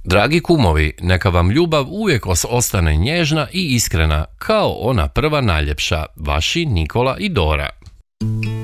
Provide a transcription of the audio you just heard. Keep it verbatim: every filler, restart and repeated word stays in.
Dragi kumovi, neka vam ljubav uvijek os- ostane nježna i iskrena, kao ona prva najljepša, vaši Nikola i Dora.